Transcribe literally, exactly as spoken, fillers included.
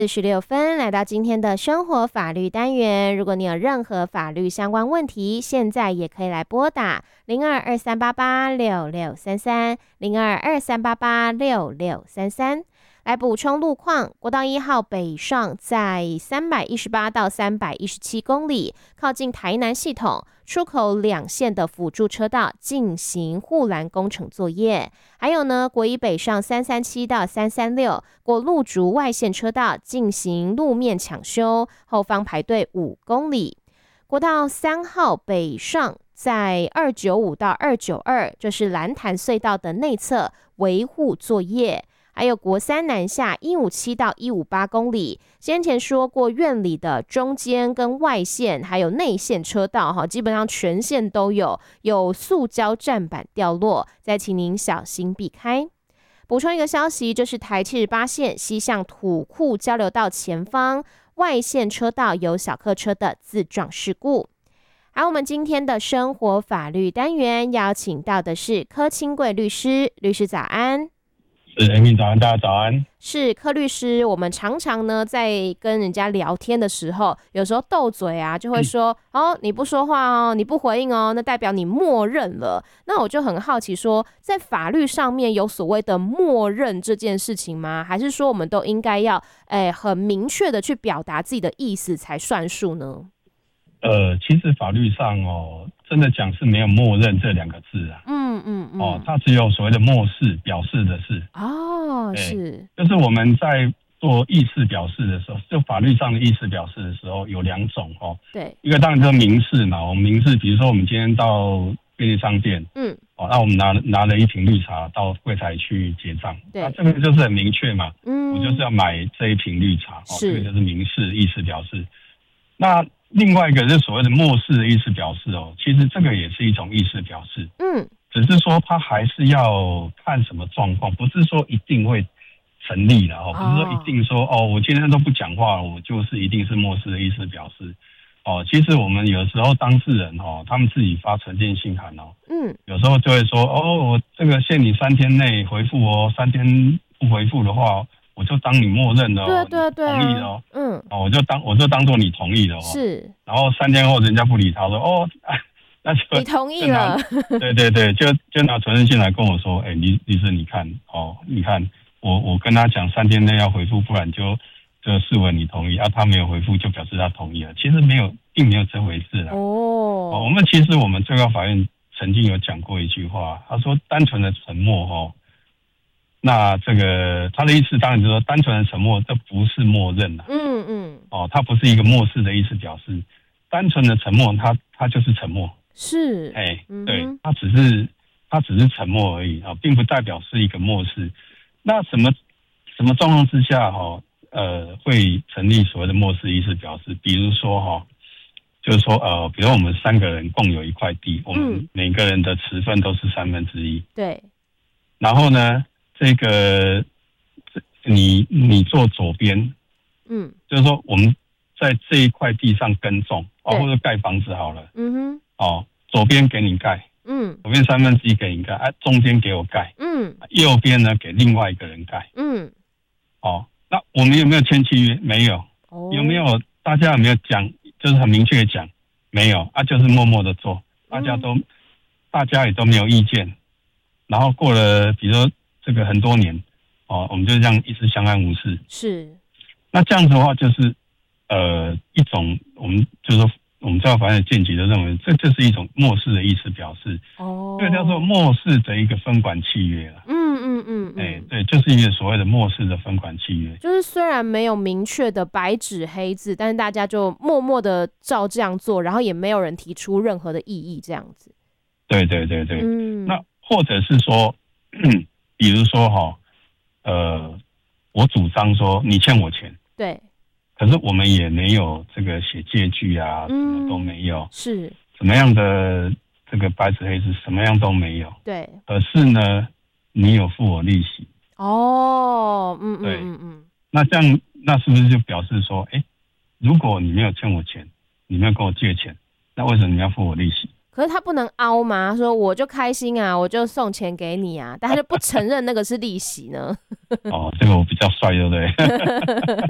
四十六分，来到今天的生活法律单元。如果你有任何法律相关问题，现在也可以来拨打零二二三八八六六三三零二二三八八六六三三。来补充路况，国道一号北上在三百一十八到三百一十七公里，靠近台南系统出口两线的辅助车道进行护栏工程作业。还有呢，国一北上三三七到三三六国路竹外线车道进行路面抢修，后方排队五公里。国道三号北上在二九五到二九二，这是蓝潭隧道的内侧维护作业。还有国三南下一五七到一五八公里，先前说过院里的中间跟外线还有内线车道基本上全线都有有塑胶站板掉落，再请您小心避开。补充一个消息，就是台七十八线西向土库交流道前方外线车道有小客车的自撞事故。好，我们今天的生活法律单元邀请到的是柯清贵律师，律师早安。 是 Amy 早安，大家早安。 是柯律师，我们常常呢在跟人家聊天的时候，有时候斗嘴啊，就会说、嗯、哦你不说话哦，你不回应哦，那代表你默认了。那我就很好奇说，在法律上面有所谓的默认这件事情吗？还是说我们都应该要诶很明确的去表达自己的意思才算数呢？ 呃，其实法律上哦，真的讲是没有默认这两个字啊。 嗯嗯嗯。 哦，它只有所谓的默示，表示的示。 哦，是。 就是我们在做意思表示的时候，就法律上的意思表示的时候有两种哦。 对。 一个当然就是明示嘛，我们明示，比如说我们今天到便利商店， 嗯， 哦，那我们拿拿了一瓶绿茶到柜台去结账， 对， 那这个就是很明确嘛。 嗯， 我就是要买这一瓶绿茶，哦， 是， 这个就是明示意思表示。那另外一个是所谓的默示的意思表示哦，其实这个也是一种意思表示， 嗯， 只是说它还是要看什么状况，不是说一定会成立的哦，不是说一定说哦，我今天都不讲话，我就是一定是默示的意思表示哦。其实我们有时候当事人哦，他们自己发呈见信函哦，嗯，有时候就会说哦，我这个限你三天内回复哦，三天不回复的话，我就当你默认了哦， 对对对、啊， 同意了哦， 嗯， 哦，我就当我就当做你同意了哦， 是， 然后三天后人家不理他说哦，那就你同意了， 对对对，就就拿传真信来跟我说，哎、欸，律律师你看哦，你看我我跟他讲三天内要回复，不然就就视为你同意啊，他没有回复就表示他同意了，其实没有，并没有这回事啦。哦，哦我们其实我们最高法院曾经有讲过一句话，他说单纯的沉默哦。那这个他的意思当然就是说，单纯的沉默，这不是默认啦。嗯嗯。哦，它不是一个默示的意思表示，单纯的沉默，它它就是沉默。是。哎、欸嗯，对，它只是它只是沉默而已啊、哦，并不代表是一个默示。那什么什么状况之下哈、哦，呃，会成立所谓的默示意思表示？比如说哈、哦，就是说呃，比如我们三个人共有一块地，我们每个人的持分都是三分之一。对。然后呢？这个，你你坐左边，嗯，就是说我们在这一块地上耕种哦，或者盖房子好了，嗯哼，哦，左边给你盖，嗯，左边三分之一给你盖，啊，中间给我盖，嗯，右边呢给另外一个人盖，嗯，哦，那我们有没有签契约？没有，哦，有没有？大家有没有讲？就是很明确的讲，没有啊，就是默默的做，大家都，嗯、大家也都没有意见，然后过了，比如说。这个很多年，哦，我们就这样一直相安无事。是，那这样子的话，就是呃一种我们就是说我们最高法院的见解就认为，这就是一种默示的意思表示。哦，这个叫做默示的一个分管契约了。嗯嗯嗯，哎、欸，对，就是一个所谓的默示的分管契约。 就是虽然没有明确的白纸黑字，但是大家就默默的照这样做，然后也没有人提出任何的异议，这样子。 对对对对，嗯，那或者是说。比如说哈，呃，我主张说你欠我钱，对，可是我们也没有这个写借据啊，什么都没有，是什么样的这个白纸黑字，什么样都没有，对。可是呢，你有付我利息，哦，嗯嗯嗯嗯，那这样那是不是就表示说，哎，如果你没有欠我钱，你没有跟我借钱，那为什么你要付我利息？ 可是他不能凹吗？他说我就开心啊，我就送钱给你啊，但他就不承认那个是利息呢。 哦，这个我比较帅，对不对？